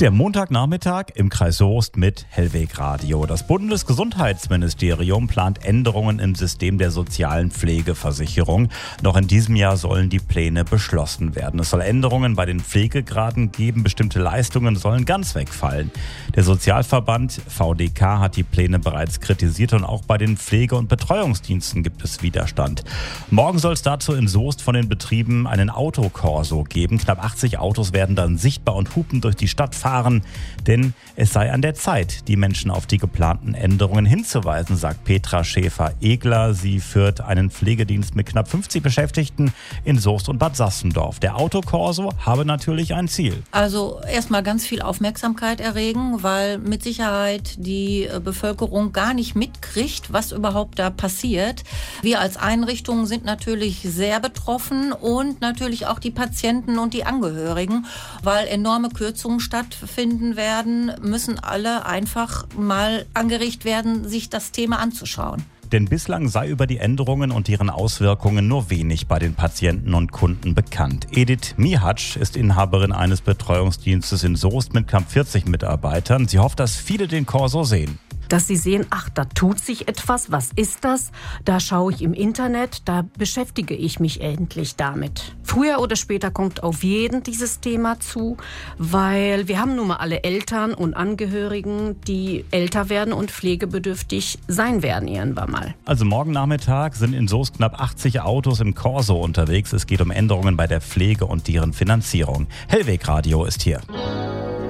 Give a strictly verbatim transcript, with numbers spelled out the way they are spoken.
Der Montagnachmittag im Kreis Soest mit Hellweg Radio. Das Bundesgesundheitsministerium plant Änderungen im System der sozialen Pflegeversicherung. Noch in diesem Jahr sollen die Pläne beschlossen werden. Es soll Änderungen bei den Pflegegraden geben. Bestimmte Leistungen sollen ganz wegfallen. Der Sozialverband V D K hat die Pläne bereits kritisiert und auch bei den Pflege- und Betreuungsdiensten gibt es Widerstand. Morgen soll es dazu in Soest von den Betrieben einen Autokorso geben. Knapp achtzig Autos werden dann sichtbar und hupend durch die Stadt fahren. Denn es sei an der Zeit, die Menschen auf die geplanten Änderungen hinzuweisen, sagt Petra Schäfer-Egler. Sie führt einen Pflegedienst mit knapp fünfzig Beschäftigten in Soest und Bad Sassendorf. Der Autokorso habe natürlich ein Ziel. Also erstmal ganz viel Aufmerksamkeit erregen, weil mit Sicherheit die Bevölkerung gar nicht mitkriegt, was überhaupt da passiert. Wir als Einrichtungen sind natürlich sehr betroffen und natürlich auch die Patienten und die Angehörigen, weil enorme Kürzungen stattfinden werden, müssen alle einfach mal angeregt werden, sich das Thema anzuschauen. Denn bislang sei über die Änderungen und deren Auswirkungen nur wenig bei den Patienten und Kunden bekannt. Edith Mihatsch ist Inhaberin eines Betreuungsdienstes in Soest mit knapp vierzig Mitarbeitern. Sie hofft, dass viele den Korso sehen. Dass sie sehen, ach, da tut sich etwas, was ist das? Da schaue ich im Internet, da beschäftige ich mich endlich damit. Früher oder später kommt auf jeden dieses Thema zu, weil wir haben nun mal alle Eltern und Angehörigen, die älter werden und pflegebedürftig sein werden irgendwann mal. Also morgen Nachmittag sind in Soest knapp achtzig Autos im Korso unterwegs. Es geht um Änderungen bei der Pflege und deren Finanzierung. Hellweg Radio ist hier.